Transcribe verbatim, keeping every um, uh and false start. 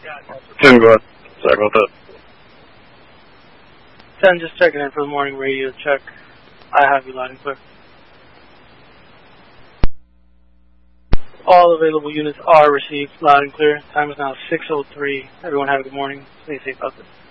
ten, go ahead. Sorry about that. ten, just checking in for the morning radio check. I have you loud and clear. All available units are received loud and clear. Time is now six oh three. Everyone have a good morning. Stay safe out there.